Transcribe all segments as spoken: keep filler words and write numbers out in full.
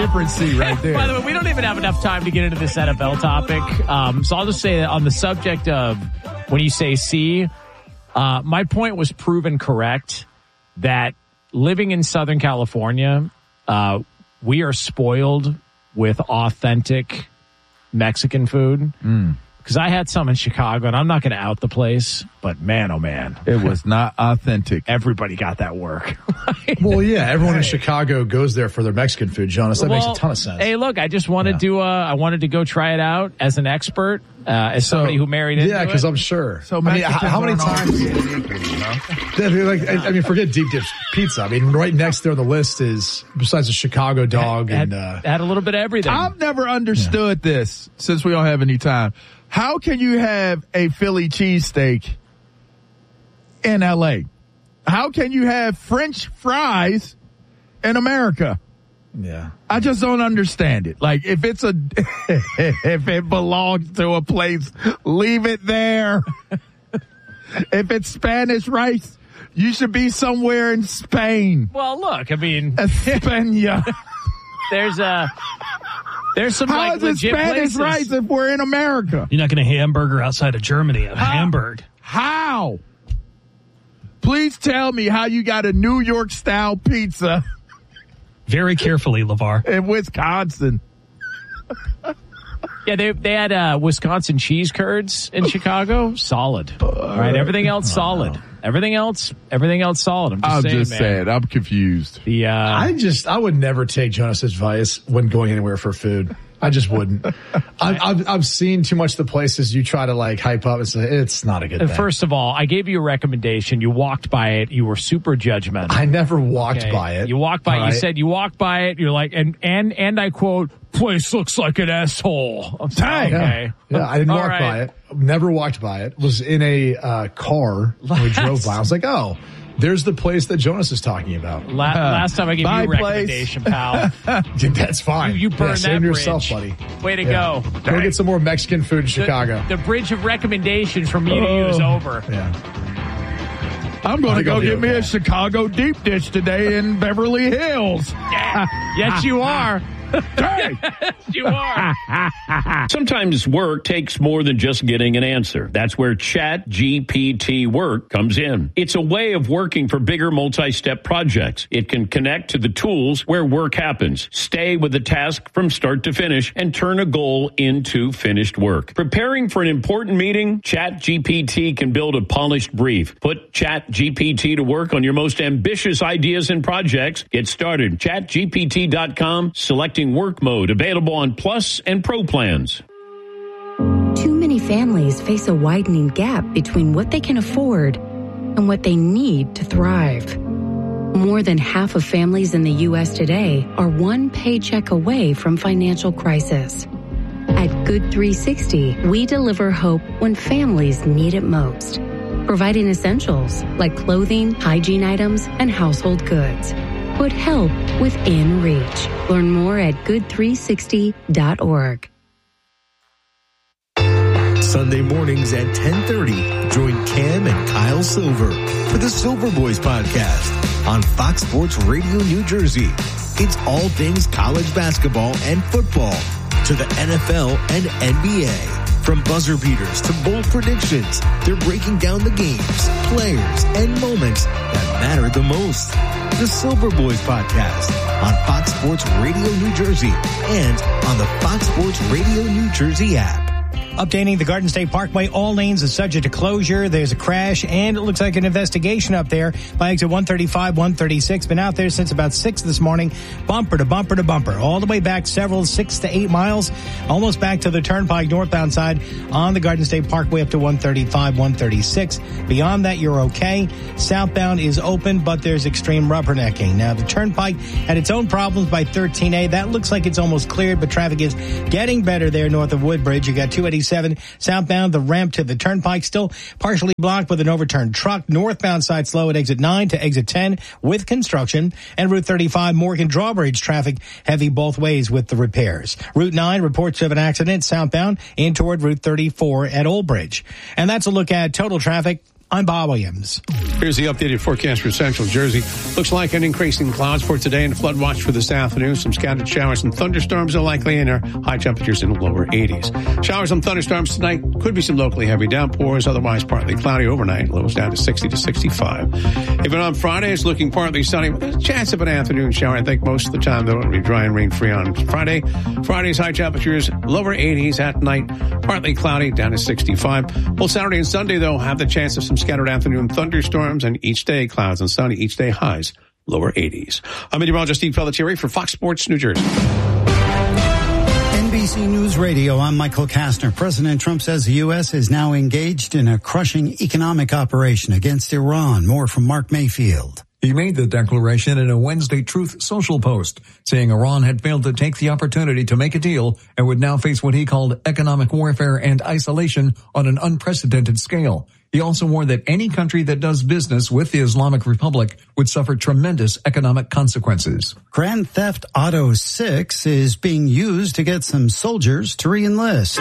different C right there. By the way, we don't even have enough time to get into this N F L topic. Um, so I'll just say that on the subject of when you say C, uh, my point was proven correct that living in Southern California, uh, we are spoiled with authentic Mexican food. Mm. Because I had some in Chicago, and I'm not going to out the place, but man, oh man. It was not authentic. Everybody got that work. Well, yeah, everyone in Chicago goes there for their Mexican food, Jonas. That well, makes a ton of sense. Hey, look, I just wanted yeah. to, uh, I wanted to go try it out as an expert, uh, as so, somebody who married into yeah, because I'm sure. So I mean, how, how many times? Equal, you know? like, I, I mean, forget deep dish pizza. I mean, right next there on the list is, besides the Chicago dog, had, and uh, had a little bit of everything. I've never understood yeah. this, since we don't have any time. How can you have a Philly cheesesteak in L A? How can you have French fries in America? Yeah. I just don't understand it. Like, if it's a, if it belongs to a place, leave it there. If it's Spanish rice, you should be somewhere in Spain. Well, look, I mean. España. There's a. There's some How like is it legit Spanish places. rice if we're in America? You're not going to hamburger outside of Germany at Hamburg. How? Please tell me how you got a New York style pizza. Very carefully, LeVar. In Wisconsin. Yeah, they they had uh, Wisconsin cheese curds in Chicago. Solid. All right, everything else solid. Everything else, everything else solid. I'm just I'm saying, just man. saying. I'm confused. The uh, I just, I would never take Jonas's advice when going anywhere for food. I just wouldn't. I've, I've, I've seen too much the places you try to like hype up and say it's not a good thing. First of all, I gave you a recommendation. You walked by it. You were super judgmental. I never walked okay. by it. You walked by it. Right. You said you walked by it. You're like, and, and, and I quote, place looks like an asshole. I'm sorry. Yeah. Okay. Yeah, I didn't All walk right. by it. Never walked by it. Was in a uh, car when we drove by. I was like, oh, there's the place that Jonas is talking about. La- last time I gave you a recommendation, pal. That's fine. You, you burned yeah, that save bridge. yourself, buddy. Way to yeah. go. Go get some more Mexican food in Chicago. The, the bridge of recommendations from me to you is over. Yeah. I'm going to go get me a Chicago deep dish today in Beverly Hills. Yeah. Yes, you are. Hey. You are. Sometimes work takes more than just getting an answer. That's where Chat G P T Work comes in. It's a way of working for bigger multi-step projects. It can connect to the tools where work happens, stay with the task from start to finish, and turn a goal into finished work. Preparing for an important meeting? Chat G P T can build a polished brief. Put Chat G P T to work on your most ambitious ideas and projects. Get started. chat G P T dot com. Selecting work mode, available on Plus and Pro plans. Too many families face a widening gap between what they can afford and what they need to thrive. More than half of families in the U S today are one paycheck away from financial crisis. At Good three sixty, we deliver hope when families need it most, providing essentials like clothing, hygiene items, and household goods. Put help within reach. Learn more at good three sixty dot org. Sunday mornings at ten thirty, join Cam and Kyle Silver for the Silver Boys podcast on Fox Sports Radio New Jersey. It's all things college basketball and football to the N F L and N B A. From buzzer beaters to bold predictions, they're breaking down the games, players, and moments that matter the most. The Silver Boys podcast on Fox Sports Radio New Jersey and on the Fox Sports Radio New Jersey app. Updating the Garden State Parkway, all lanes are subject to closure. There's a crash, and it looks like an investigation up there by exit one thirty-five, one thirty-six. Been out there since about six this morning, bumper to bumper to bumper, all the way back several, six to eight miles, almost back to the Turnpike northbound side on the Garden State Parkway up to one thirty-five, one thirty-six. Beyond that, you're okay. Southbound is open, but there's extreme rubbernecking. Now, the Turnpike had its own problems by thirteen A. That looks like it's almost cleared, but traffic is getting better there north of Woodbridge. You got two eighty-seven southbound, the ramp to the Turnpike still partially blocked with an overturned truck. Northbound side slow at exit nine to exit ten with construction. And Route thirty-five, Morgan Drawbridge traffic heavy both ways with the repairs. Route nine reports of an accident southbound in toward Route thirty-four at Old Bridge. And that's a look at total traffic I'm Bob Williams. Here's the updated forecast for Central Jersey. Looks like an increase in clouds for today and flood watch for this afternoon. Some scattered showers and thunderstorms are likely in our high temperatures in the lower eighties. Showers and thunderstorms tonight. Could be some locally heavy downpours. Otherwise, partly cloudy overnight. Lows down to sixty to sixty-five. Even on Friday, it's looking partly sunny with a chance of an afternoon shower. I think most of the time, though, it'll be dry and rain-free on Friday. Friday's high temperatures, lower eighties at night. Partly cloudy, down to sixty-five. Well, Saturday and Sunday, though, have the chance of some scattered afternoon thunderstorms, and each day clouds and sunny, each day highs lower eighties. I'm meteorologist Steve Pelletieri for Fox Sports New Jersey. N B C News Radio, I'm Michael Kastner. President Trump says the U S is now engaged in a crushing economic operation against Iran. More from Mark Mayfield. He made the declaration in a Wednesday Truth Social post, saying Iran had failed to take the opportunity to make a deal and would now face what he called economic warfare and isolation on an unprecedented scale. He also warned that any country that does business with the Islamic Republic would suffer tremendous economic consequences. Grand Theft Auto six is being used to get some soldiers to re-enlist.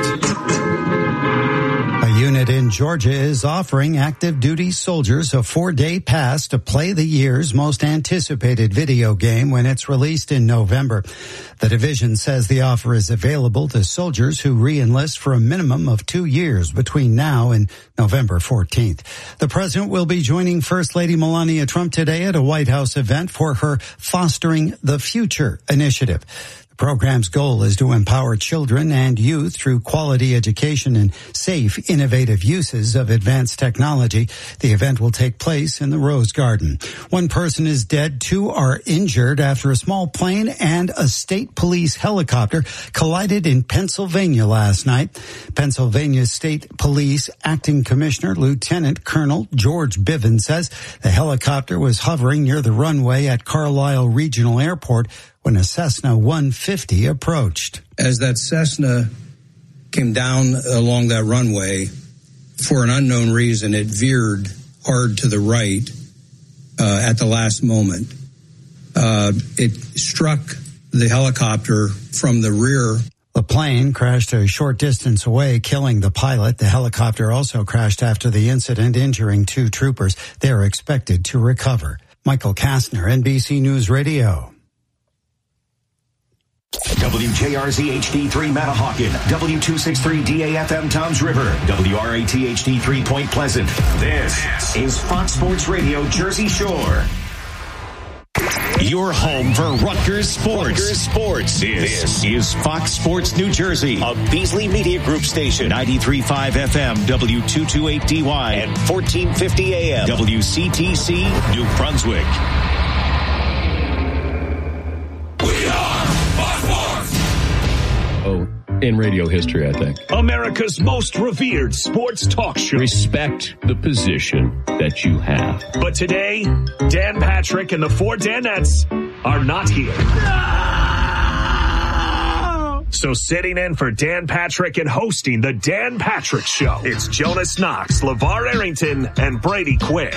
A unit in Georgia is offering active duty soldiers a four-day pass to play the year's most anticipated video game when it's released in November. The division says the offer is available to soldiers who re-enlist for a minimum of two years between now and November fourteenth. The president will be joining First Lady Melania Trump today at a White House event for her Fostering the Future initiative. The program's goal is to empower children and youth through quality education and safe, innovative uses of advanced technology. The event will take place in the Rose Garden. One person is dead, two are injured after a small plane and a state police helicopter collided in Pennsylvania last night. Pennsylvania State Police Acting Commissioner Lieutenant Colonel George Bivens says the helicopter was hovering near the runway at Carlisle Regional Airport when a Cessna one fifty approached. As that Cessna came down along that runway, for an unknown reason, it veered hard to the right uh, at the last moment. Uh, it struck the helicopter from the rear. The plane crashed a short distance away, killing the pilot. The helicopter also crashed after the incident, injuring two troopers. They are expected to recover. Michael Kastner, N B C News Radio. W J R Z H D three Matahawkin, W two sixty-three D A F M Toms River, W R A T H D three Point Pleasant. This is Fox Sports Radio Jersey Shore. Your home for Rutgers Sports. Rutgers Sports. This, this is Fox Sports New Jersey, a Beasley Media Group station, ninety-three point five F M, W two twenty-eight D Y, and fourteen fifty A M, W C T C, New Brunswick. Oh, in radio history, I think. America's most revered sports talk show. Respect the position that you have. But today, Dan Patrick and the four Danettes are not here. No! So sitting in for Dan Patrick and hosting the Dan Patrick Show, it's Jonas Knox, LeVar Arrington, and Brady Quinn.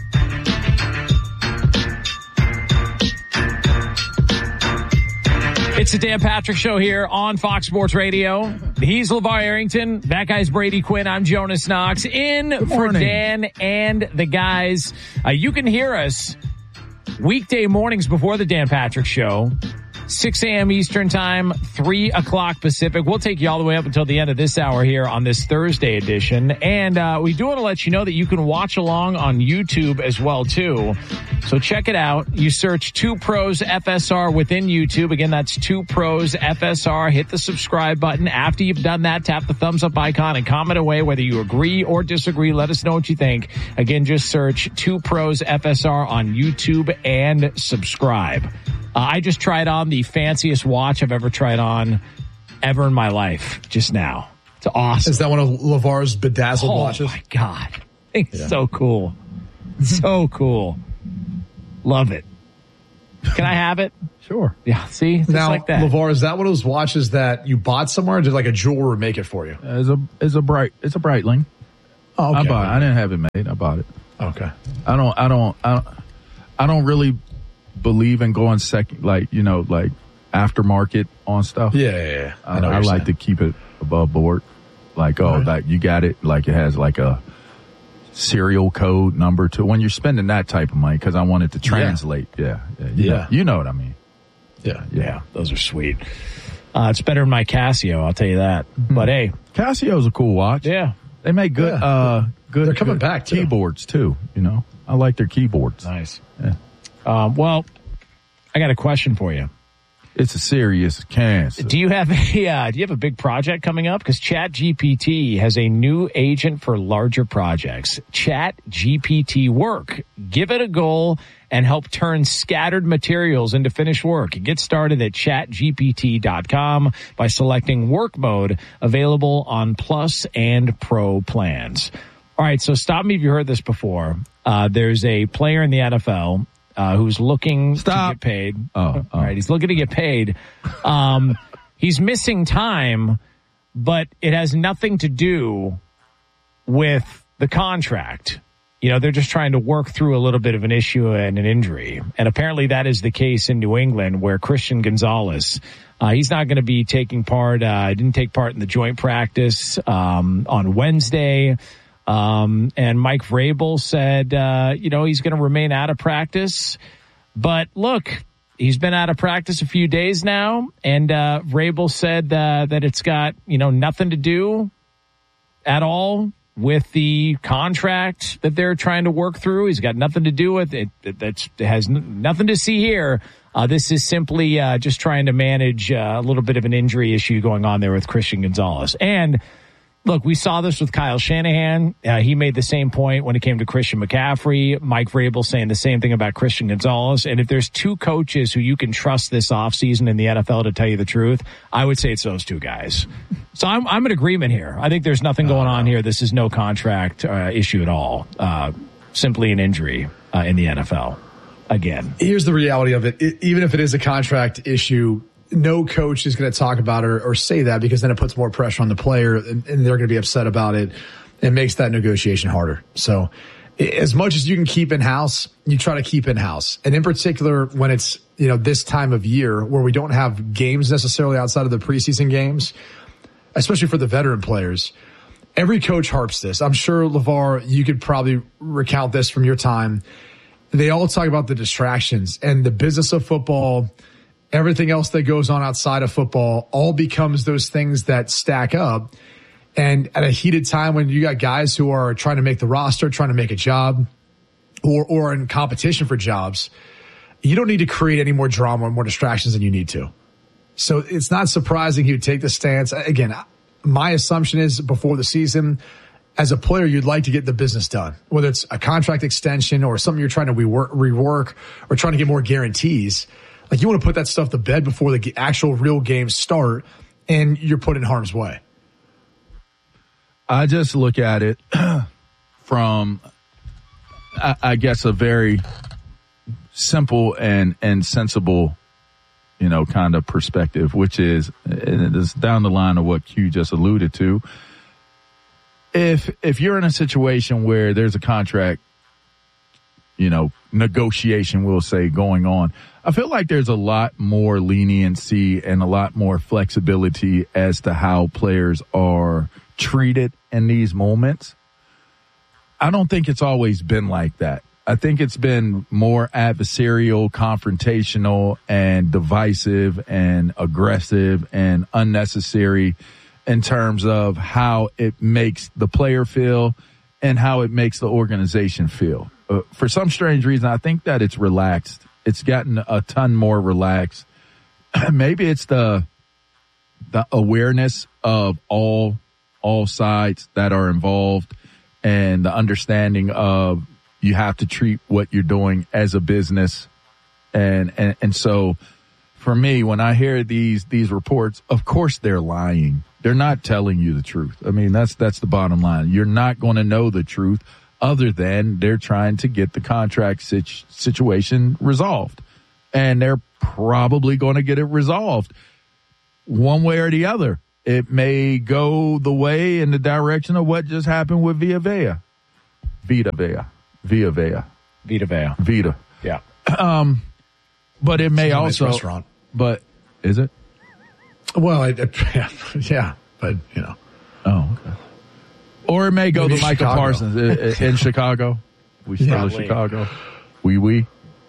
It's the Dan Patrick Show here on Fox Sports Radio. He's LeVar Arrington. That guy's Brady Quinn. I'm Jonas Knox. In for Dan and the guys. Uh, you can hear us weekday mornings before the Dan Patrick Show. six a.m. Eastern Time, three o'clock Pacific. We'll take you all the way up until the end of this hour here on this Thursday edition. And uh, we do want to let you know that you can watch along on YouTube as well, too. So check it out. You search Two Pros F S R within YouTube. Again, that's Two Pros F S R. Hit the subscribe button. After you've done that, tap the thumbs up icon and comment away whether you agree or disagree. Let us know what you think. Again, just search Two Pros F S R on YouTube and subscribe. Uh, I just tried on the fanciest watch I've ever tried on ever in my life just now. It's awesome. Is that one of LeVar's bedazzled oh, watches? Oh, my God. It's yeah. so cool. So cool. Love it. Can I have it? Sure. Yeah, see? Just now, like that. LeVar, is that one of those watches that you bought somewhere or did like a jeweler make it for you? Uh, it's a it's a bright it's a Breitling. Oh, okay. I bought it. I didn't have it made. I bought it. Okay. I don't I don't I don't, I don't really believe in going second, like, you know, like aftermarket on stuff. Yeah, yeah, yeah. I, I, I like saying. to keep it above board. Like, oh, right. like you got it. Like it has like a serial code number to when you're spending that type of money because I wanted to translate. Yeah. Yeah. Yeah. You, Yeah. Know, you know what I mean. Yeah. Yeah, those are sweet. Uh, it's better than my Casio, I'll tell you that. Mm-hmm. But hey, Casio's a cool watch. Yeah. They make good, Yeah. uh, good. They're coming good back, too. keyboards too. You know, I like their keyboards. nice. Yeah. Um, well, I got a question for you. It's a serious cancer. Do you have a uh, do you have a big project coming up? Because ChatGPT has a new agent for larger projects. ChatGPT Work. Give it a goal and help turn scattered materials into finished work. Get started at chat G P T dot com by selecting work mode, available on Plus and Pro plans. All right, so stop me if you heard this before. Uh, there's a player in the N F L uh, who's looking Stop. to get paid. Oh, oh. All right, he's looking to get paid. Um, he's missing time, but it has nothing to do with the contract. You know, they're just trying to work through a little bit of an issue and an injury. And apparently that is the case in New England, where Christian Gonzalez, uh, he's not going to be taking part, uh, didn't take part in the joint practice um, on Wednesday. Um, and Mike Vrabel said, uh, you know, he's going to remain out of practice. But look, he's been out of practice a few days now. And uh, Vrabel said uh, that it's got, you know, nothing to do at all with the contract that they're trying to work through. He's got nothing to do with it. It, that's, it has n- nothing to see here. Uh, this is simply uh, just trying to manage uh, a little bit of an injury issue going on there with Christian Gonzalez. And look, we saw this with Kyle Shanahan. Uh, he made the same point when it came to Christian McCaffrey. Mike Vrabel saying the same thing about Christian Gonzalez. And if there's two coaches who you can trust this offseason in the N F L to tell you the truth, I would say it's those two guys. So I'm, I'm in agreement here. I think there's nothing going on here. This is no contract uh, issue at all. Uh, simply an injury uh, in the N F L. Again. Here's the reality of it. it. Even if it is a contract issue, no coach is going to talk about it or, or say that, because then it puts more pressure on the player and, and they're going to be upset about it. It makes that negotiation harder. So as much as you can keep in-house, you try to keep in-house. And in particular, when it's, you know, this time of year where we don't have games necessarily outside of the preseason games, especially for the veteran players, every coach harps this. I'm sure, LeVar, you could probably recount this from your time. They all talk about the distractions and the business of football. Everything else that goes on outside of football all becomes those things that stack up. And at a heated time when you got guys who are trying to make the roster, trying to make a job, or, or in competition for jobs, you don't need to create any more drama or more distractions than you need to. So it's not surprising he would take the stance. Again, my assumption is before the season, as a player, you'd like to get the business done, whether it's a contract extension or something you're trying to rework, rework or trying to get more guarantees. Like, you want to put that stuff to bed before the actual real games start, and you're put in harm's way. I just look at it from, I, I guess, a very simple and, and sensible, you know, kind of perspective, which is, and it is down the line of what Q just alluded to. If, if you're in a situation where there's a contract, you know, negotiation, we'll say, going on, I feel like there's a lot more leniency and a lot more flexibility as to how players are treated in these moments. I don't think it's always been like that. I think it's been more adversarial, confrontational, and divisive and aggressive and unnecessary in terms of how it makes the player feel and how it makes the organization feel. Uh, for some strange reason, I think that it's relaxed. It's gotten a ton more relaxed. Maybe it's the the awareness of all all sides that are involved and the understanding of you have to treat what you're doing as a business. And and, and so for me, when I hear these these reports, of course they're lying. They're not telling you the truth. I mean, that's that's the bottom line. You're not going to know the truth other than they're trying to get the contract situ- situation resolved. And they're probably going to get it resolved one way or the other. It may go the way in the direction of what just happened with Vita Vea. Vita Vea. Vita Vea. Vita Vea. Vita. Yeah. Um, but it may it's a also, nice restaurant. But is it? Well, I, I, yeah, but you know. Oh, okay. Or it may go Maybe to Michael Chicago. Parsons in, in Chicago. We still Yeah. in Chicago. We, we.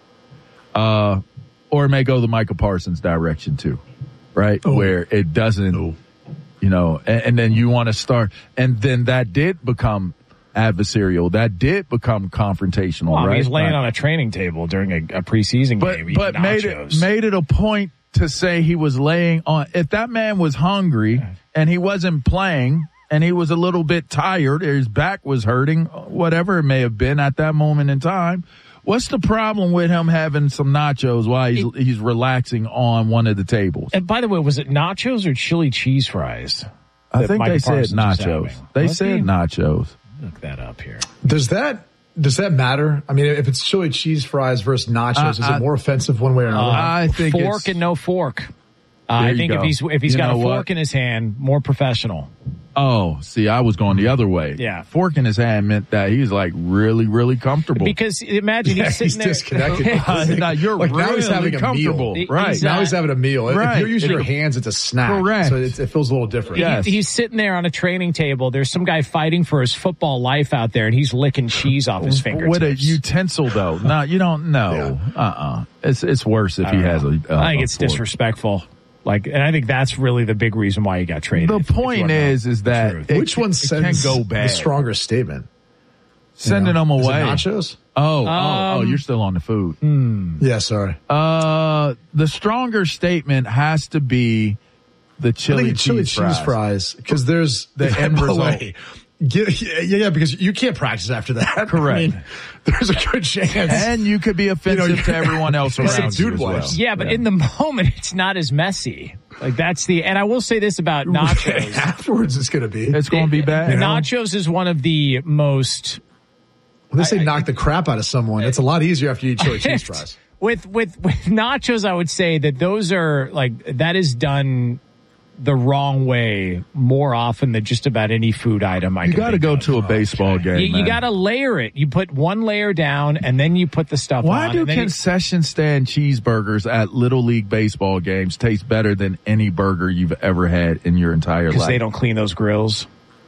Uh, or it may go the Michael Parsons direction too, right? Oh. Where it doesn't, Oh. you know, and, and then you want to start, and then that did become adversarial. That did become confrontational, Well, I mean, right? he's laying Right. on a training table during a, a preseason but, game. eating But made it, nachos. made it a point to say he was laying on, if that man was hungry and he wasn't playing and he was a little bit tired, or his back was hurting, whatever it may have been at that moment in time, what's the problem with him having some nachos while he's, It- he's relaxing on one of the tables? And by the way, was it nachos or chili cheese fries? I that think Michael they said Parsons was nachos. having? They Was said he? nachos. Look that up here. Does that does that matter? I mean, if it's chili cheese fries versus nachos, Uh, is I- it more offensive one way or another? I think fork it's- and no fork. Uh, There I you think if go. he's if he's You got a know fork what? in his hand, more professional. Oh, see, I was going the other way. Yeah. Fork in his hand meant that he was like really, really comfortable. Because imagine Yeah, he's sitting he's there. disconnected. Uh, now you're Like, now really he's having a comfortable. meal. Right. He's, now uh, he's having a meal. If right. you're using It- your hands, it's a snack. Correct. So it, it feels a little different. Yeah. He- he's sitting there on a training table. There's some guy fighting for his football life out there, and he's licking cheese off his fingertips. With a utensil, though. No, you don't know. Uh-uh. It's it's worse if I he don't has know. a. a I think a it's fork. disrespectful. Like, and I think that's really the big reason why he got traded. The if- if you point wanna know is, is the that truth. it, Which one it sends can go the bad? stronger statement? Sending them Is it away. nachos? Oh, oh, oh, Um, you're still on the food. Yeah, sorry. Uh, the stronger statement has to be the I chili think cheese chili cheese fries. fries because there's The end by the result. way, get- yeah, yeah, because you can't practice after that. Correct. I mean, there's a good chance. And you could be offensive You know, to everyone else you around said you dude as well. wipes. Yeah, but in the moment, it's not as messy. Like that's the, and I will say this about nachos. Afterwards, it's going to be. It's going to be bad. You know? Nachos is one of the most When they say knock the crap out of someone, it's a lot easier after you eat chili cheese fries. with with with nachos. I would say that those are like that is done the wrong way more often than just about any food item. I You can got to think go of. to a baseball game. You, you man. got to layer it. You put one layer down, and then you put the stuff Why on. do and then it- concession stand cheeseburgers at Little League baseball games taste better than any burger you've ever had in your entire life? because they don't clean those grills.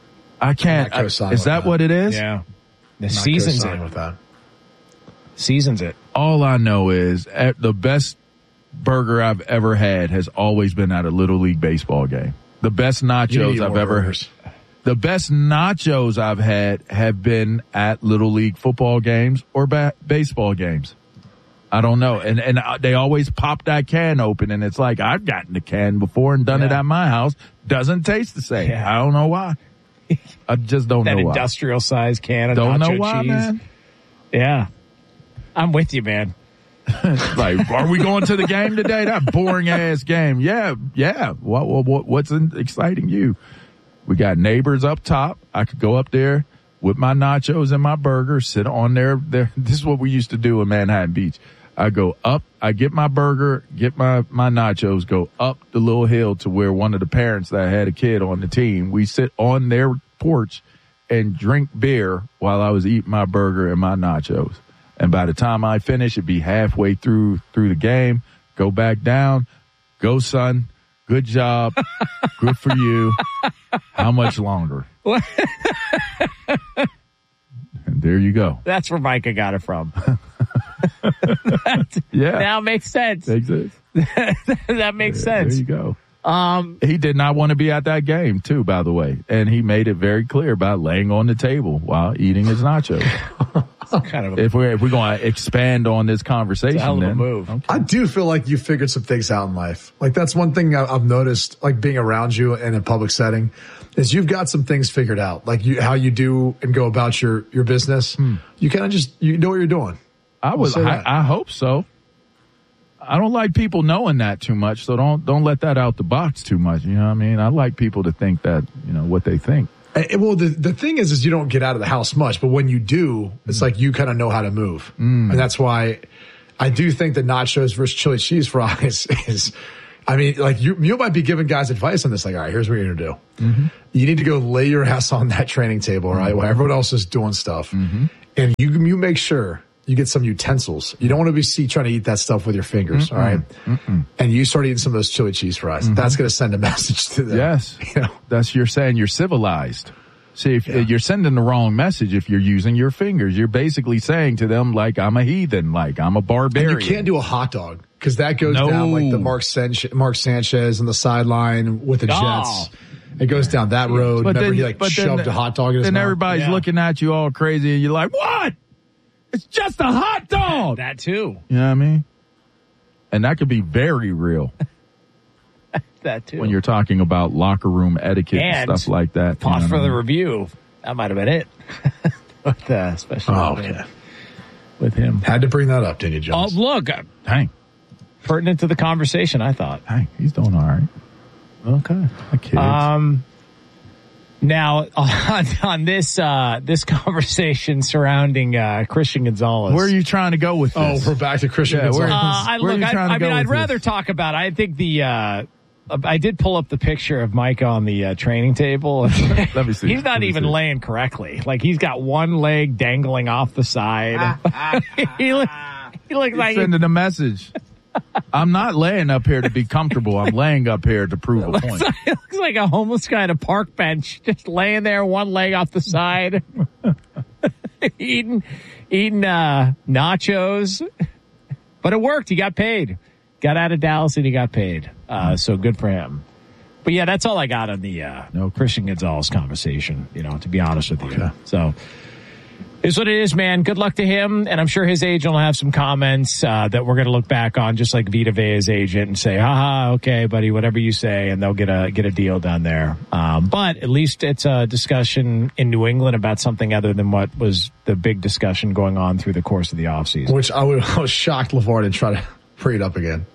I can't. I'm not co-signing I, is with that that. what it is? Yeah, the Not seasons co-signing it. with that. Seasons it. All I know is at the best burger I've ever had has always been at a Little League baseball game. The best You need nachos more I've ever burgers. The best nachos I've had have been at Little League football games or ba- baseball games. I don't know. And and uh, they always pop that can open, and it's like, I've gotten the can before and done it Yeah. at my house. Doesn't taste the same. Yeah. I don't know why. I just don't That know why. industrial size can of Don't nacho know why, cheese. man. Yeah, I'm with you, man. Like, are we going to the game today? That boring ass game. Yeah, yeah. What, what, what what's in, exciting you? We got neighbors up top. I could go up there with my nachos and my burger, sit on there. There. This is what we used to do in Manhattan Beach. I go up, I get my burger, get my, my nachos, go up the little hill to where one of the parents that had a kid on the team, we sit on their porch and drink beer while I was eating my burger and my nachos. And by the time I finish, it'd be halfway through, through the game, go back down, go son, good job, good for you. How much longer? And there you go. That's where Micah got it from. Yeah. Now makes sense. Makes sense. That makes There sense. you go. Um, He did not want to be at that game too, by the way. And he made it very clear by laying on the table while eating his nachos. kind of a, If we're, if we're going to expand on this conversation, it's a hell of a then, move. I do feel like you figured some things out in life. Like that's one thing I- I've noticed, like being around you in a public setting, is you've got some things figured out. Like you, how you do and go about your your business. You kind of just you know what you're doing. I was, say I, that. I hope so. I don't like people knowing that too much, so don't don't let that out the box too much. You know what I mean? I like people to think that, you know, what they think. And, well, the the thing is, is you don't get out of the house much, but when you do, it's like you kind of know how to move, and that's why I do think that nachos versus chili cheese fries is. I mean, like you, you might be giving guys advice on this. Like, all right, here's what you're gonna do. Mm-hmm. You need to go lay your ass on that training table, right? Mm-hmm. While everyone else is doing stuff, and you you make sure you get some utensils. You don't want to be see trying to eat that stuff with your fingers, all right? Mm-mm. And you start eating some of those chili cheese fries. That's gonna send a message to them. Yes. You know? That's, you're saying you're civilized. See, if yeah. you're sending the wrong message if you're using your fingers. You're basically saying to them, like, I'm a heathen, like, I'm a barbarian. And you can't do a hot dog because that goes no. down like the Mark, San- Mark Sanchez on the sideline with the oh. Jets. It goes down that road. But Remember, then, he like but shoved then, a hot dog in his Then mouth. everybody's yeah. looking at you all crazy and you're like, what? It's just a hot dog. That too. You know what I mean? And that could be very real. That too. When you're talking about locker room etiquette and, and stuff like that. Pause you know for the I mean? review. That might have been it. but, uh, especially oh, with, okay. with him. Had to bring that up, didn't you, Jones? Oh, look. Hank. Pertinent to the conversation, I thought. Hank, he's doing all right. Okay. The kids. Um, now, on, on this uh, this conversation surrounding uh, Christian Gonzalez. Where are you trying to go with this? Oh, we're back to Christian yeah, Gonzalez. Uh, I, where look, are you trying I, to I go mean, I'd with rather this? talk about it. I think the... Uh, I did pull up the picture of Mike on the uh, training table. Let me see. He's not Let me even see. laying correctly. Like, he's got one leg dangling off the side. he, look, he looks He's like... sending a message. I'm not laying up here to be comfortable. I'm laying up here to prove a point. Like, it looks like a homeless guy at a park bench, just laying there, one leg off the side, eating, eating uh, nachos. But it worked. He got paid. Got out of Dallas and he got paid. Uh, so good for him. But yeah, that's all I got on the uh, no. Christian Gonzalez conversation, you know, to be honest with you. Okay. So it's what it is, man. Good luck to him. And I'm sure his agent will have some comments uh, that we're going to look back on, just like Vita Vea's agent, and say, haha, okay, buddy, whatever you say. And they'll get a get a deal down there. Um, but at least it's a discussion in New England about something other than what was the big discussion going on through the course of the offseason. Which I, would, I was shocked LeVar didn't try to bring it up again.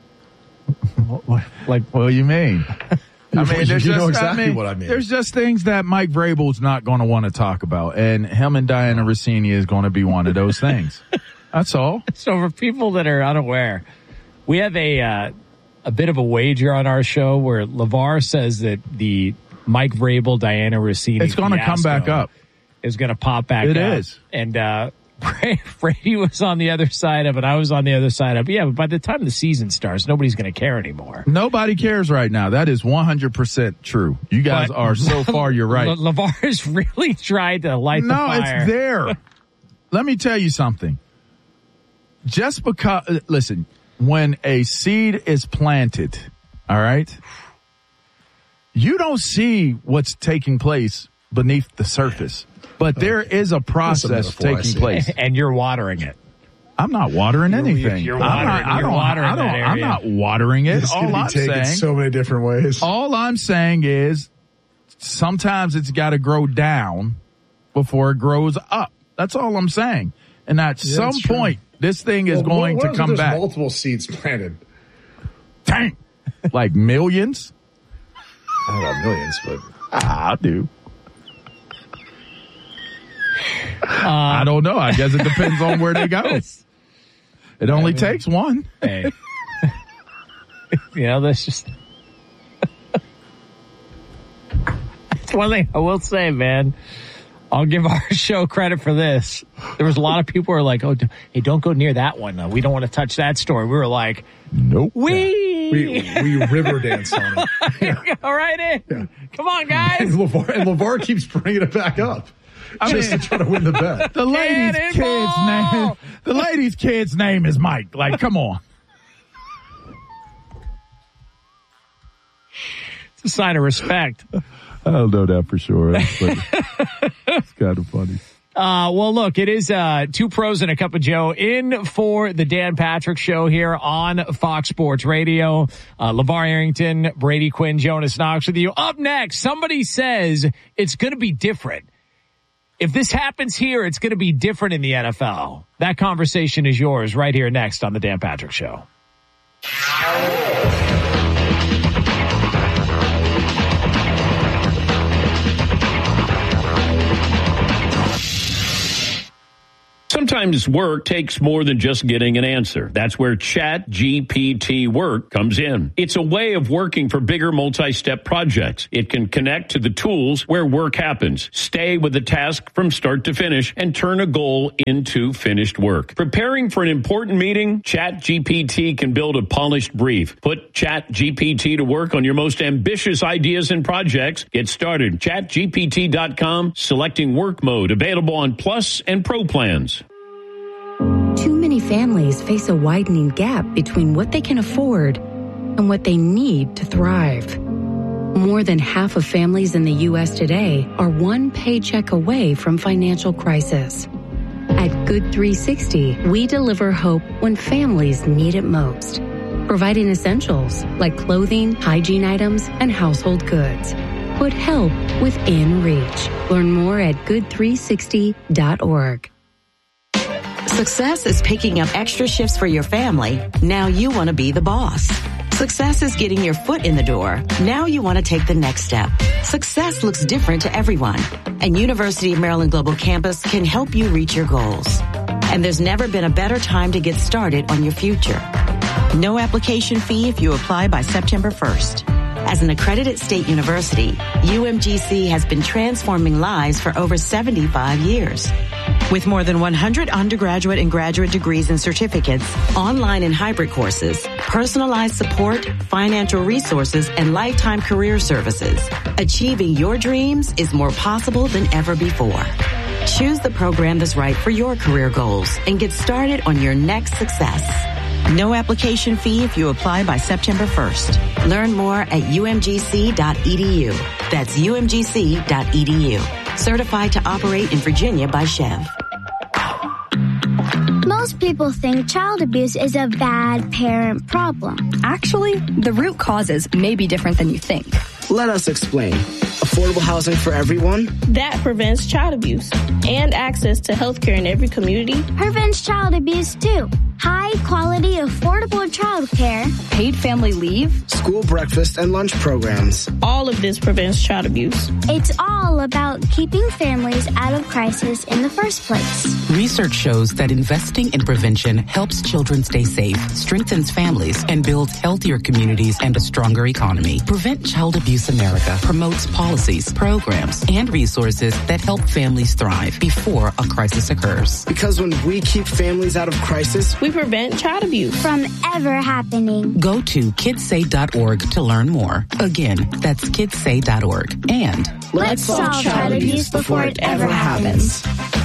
Like, what do you mean? I mean, you, there's you just, know exactly I mean, what I mean. There's just things that Mike Vrabel's not going to want to talk about, and him and Diana Rossini is going to be one of those things. That's all. So for people that are unaware, we have a uh, a bit of a wager on our show where LeVar says that the Mike Vrabel, Diana Rossini, it's going to come back up. Is going to pop back it up. It is. And uh, Brady was on the other side of it. I was on the other side of it. Yeah, but by the time the season starts, nobody's going to care anymore. Nobody cares right now. That is one hundred percent true. You guys but, are so far, you're right. Le- LeVar's really tried to light no, the fire. No, it's there. Let me tell you something. Just because, listen, when a seed is planted, all right, you don't see what's taking place beneath the surface. But there is a process taking place. And you're watering it. I'm not watering anything. You're watering, I'm not, you're watering I don't, that area. I'm not watering it. It's all I'm saying, so many different ways. All I'm saying is sometimes it's got to grow down before it grows up. That's all I'm saying. And at yeah, some point, this thing is well, going what, what to come there's back. Multiple seeds planted. Dang. Like millions? I don't know millions, but ah, I do. Uh, I don't know. I guess it depends on where they go. It only I mean, takes one. Hey. You know, that's just... That's one thing I will say, man. I'll give our show credit for this. There was a lot of people who were like, oh, hey, don't go near that one. Uh, we don't want to touch that story. We were like, nope. We we, we river dance on it. Yeah. All right in. Yeah. Come on, guys. And LeVar, and LeVar keeps bringing it back up. I just mean, to try to win the bet. The lady's kid's name, the lady's kid's name is Mike. Like, come on. It's a sign of respect. I don't know that for sure. But it's kind of funny. Uh, well, look, it is, uh, two pros and a cup of Joe in for the Dan Patrick Show here on Fox Sports Radio. Uh, LeVar Arrington, Brady Quinn, Jonas Knox with you. Up next, somebody says it's going to be different. If this happens here, it's going to be different in the N F L. That conversation is yours right here next on the Dan Patrick Show. Sometimes Sometimes work takes more than just getting an answer. That's where Chat G P T Work comes in. It's a way of working for bigger multi-step projects. It can connect to the tools where work happens, stay with the task from start to finish, and turn a goal into finished work. Preparing for an important meeting, Chat G P T can build a polished brief. Put Chat G P T to work on your most ambitious ideas and projects. Get started. chat G P T dot com, selecting work mode, available on Plus and Pro plans. Too many families face a widening gap between what they can afford and what they need to thrive. More than half of families in the U S today are one paycheck away from financial crisis. At Good three sixty, we deliver hope when families need it most, providing essentials like clothing, hygiene items, and household goods. Put help within reach. Learn more at good three sixty dot org. Success is picking up extra shifts for your family. Now you want to be the boss. Success is getting your foot in the door. Now you want to take the next step. Success looks different to everyone, and University of Maryland Global Campus can help you reach your goals. And there's never been a better time to get started on your future. No application fee if you apply by September first. As an accredited state university, U M G C has been transforming lives for over seventy-five years. With more than one hundred undergraduate and graduate degrees and certificates, online and hybrid courses, personalized support, financial resources, and lifetime career services, achieving your dreams is more possible than ever before. Choose the program that's right for your career goals and get started on your next success. No application fee if you apply by September first. Learn more at U M G C dot E D U. That's U M G C dot E D U. Certified to operate in Virginia by Chev. Most people think child abuse is a bad parent problem. Actually, the root causes may be different than you think. Let us explain. Affordable housing for everyone? That prevents child abuse. And access to health care in every community. Prevents child abuse too. High quality, affordable child care. Paid family leave. School breakfast and lunch programs. All of this prevents child abuse. It's all about keeping families out of crisis in the first place. Research shows that investing in prevention helps children stay safe, strengthens families, and builds healthier communities and a stronger economy. Prevent Child Abuse America promotes policies, programs, and resources that help families thrive before a crisis occurs. Because when we keep families out of crisis, we prevent child abuse from ever happening. Go to kids say dot org to learn more. Again, that's kids say dot org. And let's solve child abuse before it ever happens.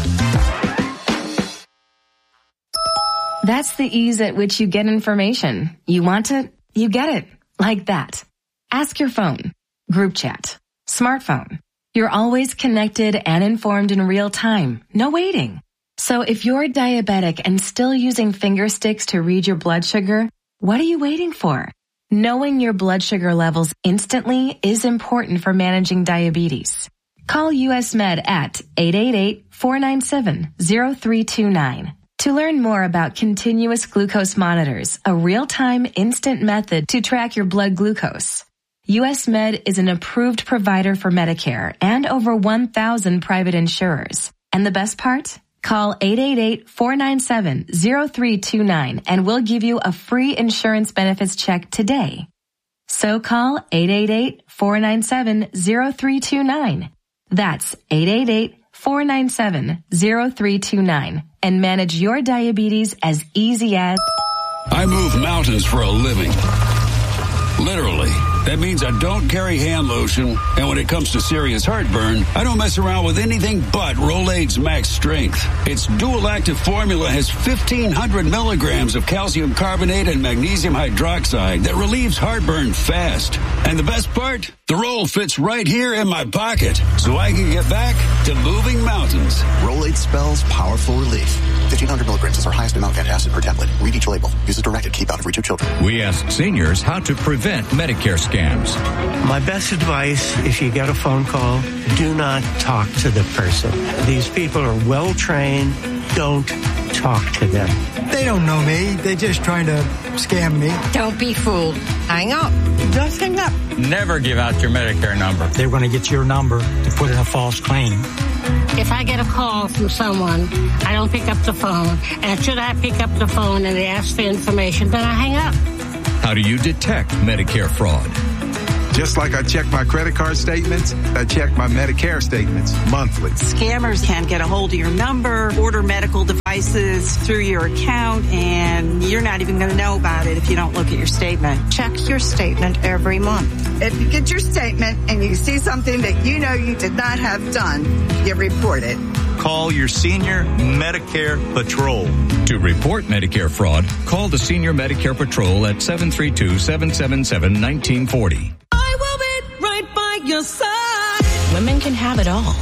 That's the ease at which you get information. You want it, you get it. Like that. Ask your phone. Group chat. Smartphone. You're always connected and informed in real time. No waiting. So if you're diabetic and still using finger sticks to read your blood sugar, what are you waiting for? Knowing your blood sugar levels instantly is important for managing diabetes. Call U S Med at eight eight eight, four nine seven, zero three two nine. To learn more about continuous glucose monitors, a real-time instant method to track your blood glucose. U S Med is an approved provider for Medicare and over one thousand private insurers. And the best part? Call eight eight eight, four nine seven, zero three two nine and we'll give you a free insurance benefits check today. So call eight eight eight, four nine seven, zero three two nine. That's eight eight eight, four nine seven, zero three two nine and manage your diabetes as easy as... I move mountains for a living. Literally. That means I don't carry hand lotion, and when it comes to serious heartburn, I don't mess around with anything but Rolaids Max Strength. Its dual active formula has fifteen hundred milligrams of calcium carbonate and magnesium hydroxide that relieves heartburn fast. And the best part? The roll fits right here in my pocket, so I can get back to moving mountains. Rolaids spells powerful relief. fifteen hundred milligrams is our highest amount of antacid per tablet. Read each label. Use as directed. Keep out of reach of children. We asked seniors how to prevent Medicare scams. My best advice, if you get a phone call, do not talk to the person. These people are well trained. Don't talk to them. They don't know me. They're just trying to scam me. Don't be fooled. Hang up. Just hang up. Never give out your Medicare number. They're going to get your number to put in a false claim. If I get a call from someone, I don't pick up the phone. And should I pick up the phone and they ask for information, then I hang up. How do you detect Medicare fraud? Just like I check my credit card statements, I check my Medicare statements monthly. Scammers can get a hold of your number, order medical devices through your account, and you're not even going to know about it if you don't look at your statement. Check your statement every month. If you get your statement and you see something that you know you did not have done, you report it. Call your Senior Medicare Patrol. To report Medicare fraud, call the Senior Medicare Patrol at seven three two, seven seven seven, one nine four zero. I will be right by your side. Women can have it all,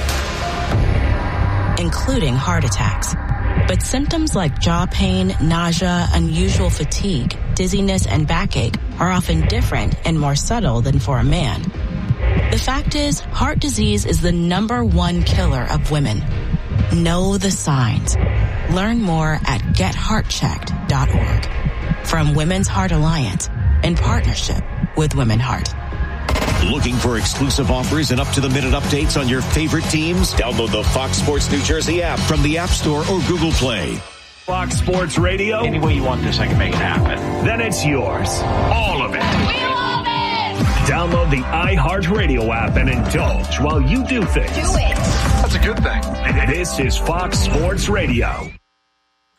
including heart attacks. But symptoms like jaw pain, nausea, unusual fatigue, dizziness, and backache are often different and more subtle than for a man. The fact is, heart disease is the number one killer of women. Know the signs. Learn more at get heart checked dot org. From Women's Heart Alliance, in partnership with Women Heart. Looking for exclusive offers and up-to-the-minute updates on your favorite teams? Download the Fox Sports New Jersey app from the App Store or Google Play. Fox Sports Radio. Any way you want this, I can make it happen. Then it's yours. All of it. We love it! Download the iHeartRadio app and indulge while you do things. Do it. That's a good thing. This is Fox Sports Radio.